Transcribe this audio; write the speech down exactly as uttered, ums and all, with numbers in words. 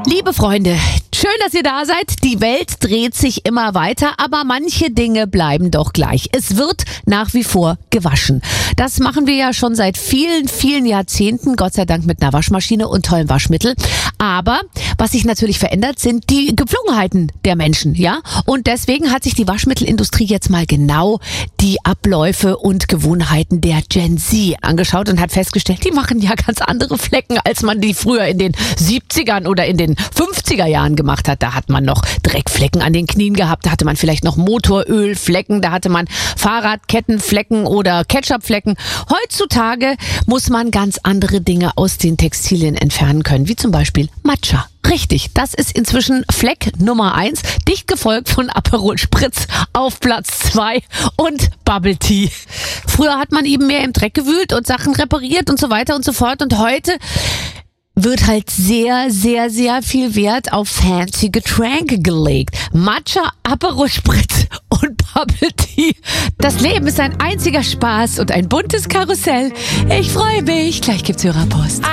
Liebe Freunde, schön, dass ihr da seid. Die Welt dreht sich immer weiter, aber manche Dinge bleiben doch gleich. Es wird nach wie vor gewaschen. Das machen wir ja schon seit vielen, vielen Jahrzehnten, Gott sei Dank mit einer Waschmaschine und tollem Waschmittel. Aber was sich natürlich verändert, sind die Gepflogenheiten der Menschen, ja? Und deswegen hat sich die Waschmittelindustrie jetzt mal genau die Abläufe und Gewohnheiten der Gen Z angeschaut und hat festgestellt, die machen ja ganz andere Flecken, als man die früher in den siebzigern oder in den fünfziger Jahren gemacht hat. Da hat man noch Dreckflecken an den Knien gehabt, da hatte man vielleicht noch Motorölflecken, da hatte man Fahrradkettenflecken oder Ketchupflecken. Heutzutage muss man ganz andere Dinge aus den Textilien entfernen können, wie zum Beispiel Matcha. Richtig, das ist inzwischen Fleck Nummer eins, dicht gefolgt von Aperol Spritz auf Platz zwei und Bubble Tea. Früher hat man eben mehr im Dreck gewühlt und Sachen repariert und so weiter und so fort, und heute wird halt sehr, sehr, sehr viel Wert auf fancy Getränke gelegt. Matcha, Aperol Spritz und Bubble Tea. Das Leben ist ein einziger Spaß und ein buntes Karussell. Ich freue mich. Gleich gibt's Hörerpost.